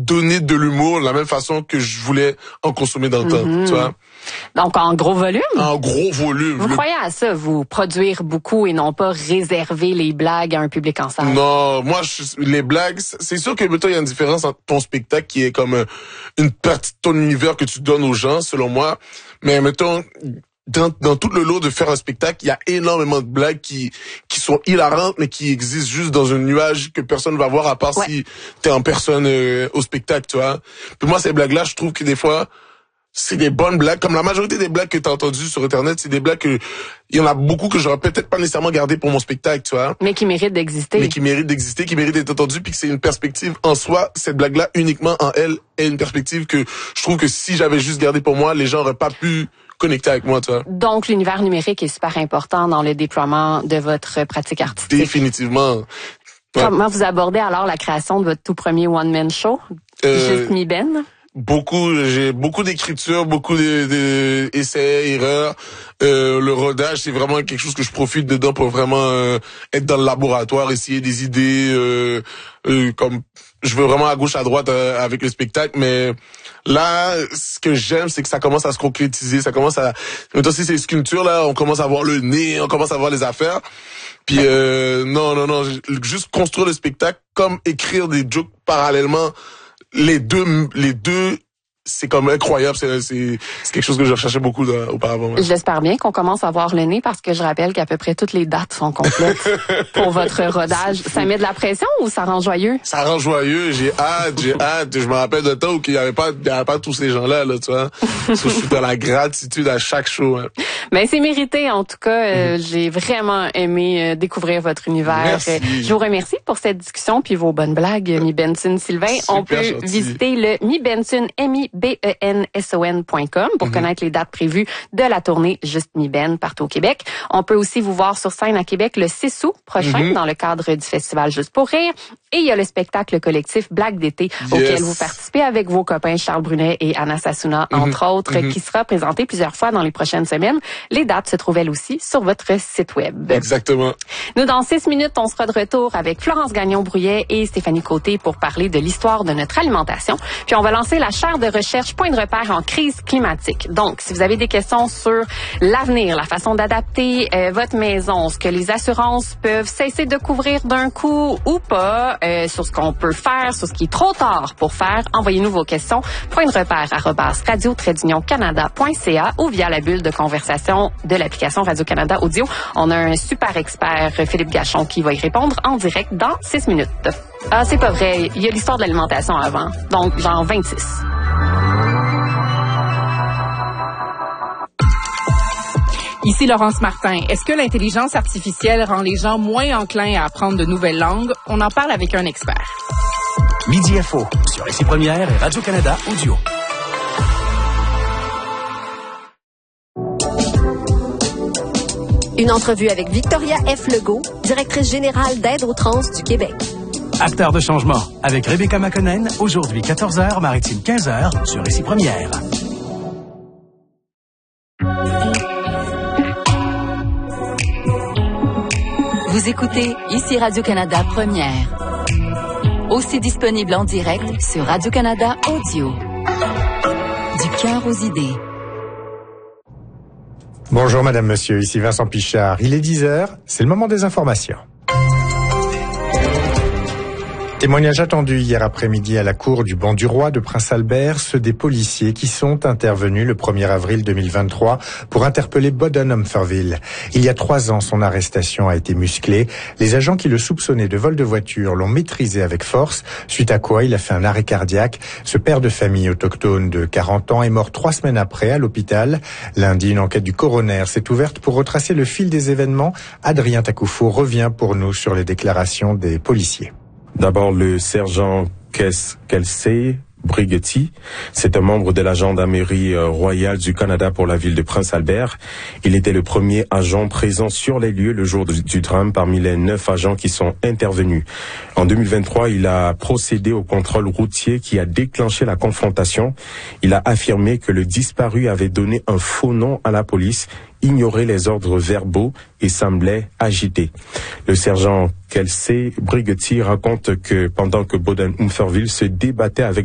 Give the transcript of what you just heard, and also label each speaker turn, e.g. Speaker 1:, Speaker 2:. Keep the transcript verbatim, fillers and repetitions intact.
Speaker 1: donner de l'humour de la même façon que je voulais en consommer dans le
Speaker 2: mm-hmm.
Speaker 1: temps, tu vois.
Speaker 2: Donc, en gros volume?
Speaker 1: En gros volume.
Speaker 2: Vous
Speaker 1: le...
Speaker 2: croyez à ça, vous produire beaucoup et non pas réserver les blagues à un public en salle?
Speaker 1: Non, moi, je, les blagues, c'est sûr que mettons, il y a une différence entre ton spectacle qui est comme une partie de ton univers que tu donnes aux gens, selon moi. Mais mettons, dans, dans tout le lot de faire un spectacle, il y a énormément de blagues qui qui sont hilarantes, mais qui existent juste dans un nuage que personne va voir à part ouais. si t'es en personne euh, au spectacle, tu vois. Puis moi, ces blagues-là, je trouve que des fois, c'est des bonnes blagues. Comme la majorité des blagues que t'as entendues sur Internet, c'est des blagues que il y en a beaucoup que j'aurais peut-être pas nécessairement gardé pour mon spectacle, tu vois.
Speaker 2: Mais qui méritent d'exister.
Speaker 1: Mais qui méritent d'exister, qui méritent d'être entendues, puis que c'est une perspective en soi. Cette blague-là, uniquement en elle, est une perspective que je trouve que si j'avais juste gardé pour moi, les gens auraient pas pu connecter avec moi, tu vois.
Speaker 2: Donc, l'univers numérique est super important dans le déploiement de votre pratique artistique.
Speaker 1: Définitivement. Ouais.
Speaker 2: Comment vous abordez alors la création de votre tout premier one-man show, euh, Juste Mi-Ben?
Speaker 1: Beaucoup, j'ai beaucoup d'écriture, beaucoup de, de essais, erreurs. Euh, le rodage, c'est vraiment quelque chose que je profite dedans pour vraiment euh, être dans le laboratoire, essayer des idées. Euh, euh, comme je veux vraiment à gauche, à droite euh, avec le spectacle, mais là, ce que j'aime, c'est que ça commence à se concrétiser, ça commence à. Maintenant, si c'est sculpture là, on commence à voir le nez, on commence à voir les affaires. Puis euh, non, non, non, juste construire le spectacle comme écrire des jokes parallèlement. Les deux, les deux, c'est comme incroyable. C'est, c'est, c'est quelque chose que je recherchais beaucoup là, auparavant. Ouais.
Speaker 2: J'espère bien qu'on commence à voir le nez parce que je rappelle qu'à peu près toutes les dates sont complètes pour votre rodage. Ça met de la pression ou ça rend joyeux?
Speaker 1: Ça rend joyeux. J'ai hâte, j'ai hâte. Je me rappelle de temps où il y avait pas, il y avait pas tous ces gens-là, là, tu vois. Je suis dans la gratitude à chaque show. Hein.
Speaker 2: Ben c'est mérité. En tout cas, euh, mm-hmm. j'ai vraiment aimé euh, découvrir votre univers.
Speaker 1: Merci.
Speaker 2: Je vous remercie pour cette discussion puis vos bonnes blagues, Mi Benson Sylvain. Super On peut gentil. visiter le Mi Benson M I B E N S O N point com pour mm-hmm. connaître les dates prévues de la tournée Juste Mi-Ben partout au Québec. On peut aussi vous voir sur scène à Québec le six août prochain mm-hmm. dans le cadre du festival Juste pour rire. Et il y a le spectacle collectif Blague d'été yes. auquel vous participez avec vos copains Charles Brunet et Anna Sassouna, mm-hmm. entre autres, mm-hmm. qui sera présenté plusieurs fois dans les prochaines semaines. Les dates se trouvent elles aussi sur votre site web.
Speaker 1: Exactement.
Speaker 2: Nous, dans six minutes, on sera de retour avec Florence Gagnon-Brouillet et Stéphanie Côté pour parler de l'histoire de notre alimentation. Puis on va lancer la chaire de recherche Point de repère en crise climatique. Donc, si vous avez des questions sur l'avenir, la façon d'adapter euh, votre maison, ce que les assurances peuvent cesser de couvrir d'un coup ou pas, Euh, sur ce qu'on peut faire, sur ce qui est trop tard pour faire, envoyez-nous vos questions. Point de repère arobase radio trait d'union canada point c a ou via la bulle de conversation de l'application Radio-Canada Audio. On a un super expert, Philippe Gachon, qui va y répondre en direct dans six minutes. Ah, c'est pas vrai. Il y a l'histoire de l'alimentation avant. Donc, genre vingt-six.
Speaker 3: Ici Laurence Martin. Est-ce que l'intelligence artificielle rend les gens moins enclins à apprendre de nouvelles langues? On en parle avec un expert.
Speaker 4: Midi Info sur Ici Première et Radio-Canada Audio.
Speaker 5: Une entrevue avec Victoria F. Legault, directrice générale d'Aide aux trans du Québec.
Speaker 4: Acteur de changement avec Rebecca McConnell, aujourd'hui quatorze heures, Maritime quinze heures sur Ici Première.
Speaker 6: Vous écoutez Ici Radio-Canada Première. Aussi disponible en direct sur Radio-Canada Audio. Du cœur aux idées.
Speaker 7: Bonjour Madame, Monsieur, ici Vincent Pichard. Il est dix heures, c'est le moment des informations. Témoignage attendu hier après-midi à la cour du Banc du Roi de Prince-Albert, ceux des policiers qui sont intervenus le premier avril deux mille vingt-trois pour interpeller Boden Umferville. Il y a trois ans, son arrestation a été musclée. Les agents qui le soupçonnaient de vol de voiture l'ont maîtrisé avec force, suite à quoi il a fait un arrêt cardiaque. Ce père de famille autochtone de quarante ans est mort trois semaines après à l'hôpital. Lundi, une enquête du coroner s'est ouverte pour retracer le fil des événements. Adrien Takoufo revient pour nous sur les déclarations des policiers.
Speaker 8: D'abord, le sergent Kelsey Brigetti, c'est un membre de la gendarmerie royale du Canada pour la ville de Prince-Albert. Il était le premier agent présent sur les lieux le jour du, du drame parmi les neuf agents qui sont intervenus. En deux mille vingt-trois, il a procédé au contrôle routier qui a déclenché la confrontation. Il a affirmé que le disparu avait donné un faux nom à la police, ignorait les ordres verbaux et semblait agité. Le sergent Kelsey Brigetti raconte que pendant que Boden Umferville se débattait avec